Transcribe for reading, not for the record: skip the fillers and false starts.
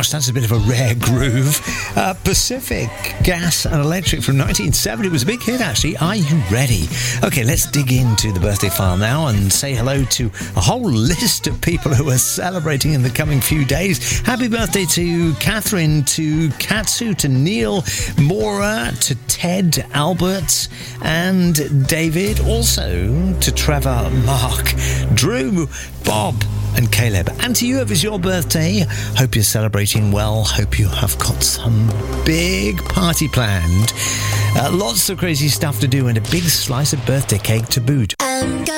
gosh, that's a bit of a rare groove. Pacific Gas and Electric from 1970 was a big hit, actually. Are you ready? Okay, let's dig into the birthday file now and say hello to a whole list of people who are celebrating in the coming few days. Happy birthday to Catherine, to Katsu, to Neil, Maura, to Ted, Albert, and David. Also to Trevor, Mark, Drew, Bob, and Caleb. And to you, if it's your birthday, hope you're celebrating well. Hope you have got some big party planned. Lots of crazy stuff to do and a big slice of birthday cake to boot.